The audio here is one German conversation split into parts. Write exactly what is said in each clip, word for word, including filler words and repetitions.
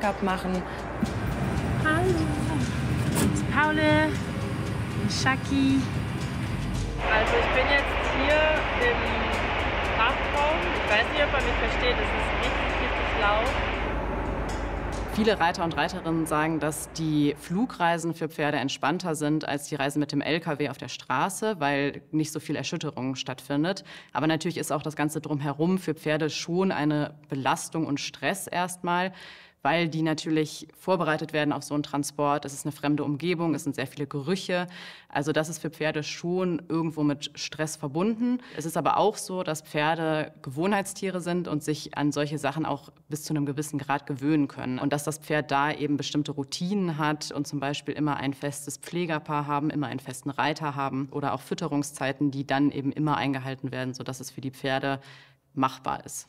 Check-up machen. Hallo, das ist Paule, Shaki. Also ich bin jetzt hier im Kraftraum. Ich weiß nicht, ob man mich versteht. Es ist richtig, richtig laut. Viele Reiter und Reiterinnen sagen, dass die Flugreisen für Pferde entspannter sind als die Reisen mit dem L K W auf der Straße, weil nicht so viel Erschütterung stattfindet. Aber natürlich ist auch das Ganze drumherum für Pferde schon eine Belastung und Stress erstmal, weil die natürlich vorbereitet werden auf so einen Transport. Es ist eine fremde Umgebung, es sind sehr viele Gerüche. Also das ist für Pferde schon irgendwo mit Stress verbunden. Es ist aber auch so, dass Pferde Gewohnheitstiere sind und sich an solche Sachen auch bis zu einem gewissen Grad gewöhnen können. Und dass das Pferd da eben bestimmte Routinen hat und zum Beispiel immer ein festes Pflegerpaar haben, immer einen festen Reiter haben oder auch Fütterungszeiten, die dann eben immer eingehalten werden, sodass es für die Pferde machbar ist.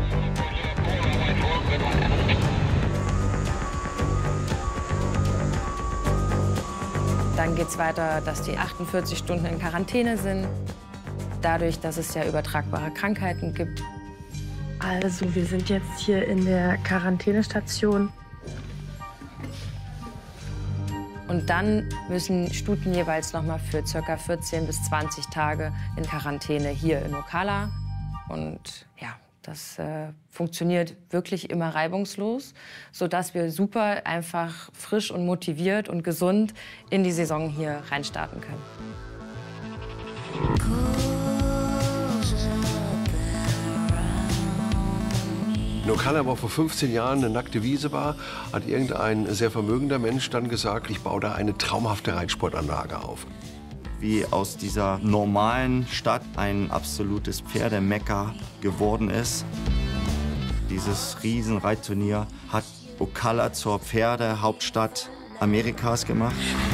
Dann geht es weiter, dass die achtundvierzig Stunden in Quarantäne sind. Dadurch, dass es ja übertragbare Krankheiten gibt. Also, wir sind jetzt hier in der Quarantänestation. Und dann müssen Stuten jeweils noch mal für ca. vierzehn bis zwanzig Tage in Quarantäne hier in Ocala. Und ja, das äh, funktioniert wirklich immer reibungslos, sodass wir super einfach frisch und motiviert und gesund in die Saison hier reinstarten können. In Ocala, wo vor fünfzehn Jahren eine nackte Wiese war, hat irgendein sehr vermögender Mensch dann gesagt, ich baue da eine traumhafte Reitsportanlage auf. Wie aus dieser normalen Stadt ein absolutes Pferdemekka geworden ist. Dieses Riesenreitturnier hat Ocala zur Pferdehauptstadt Amerikas gemacht.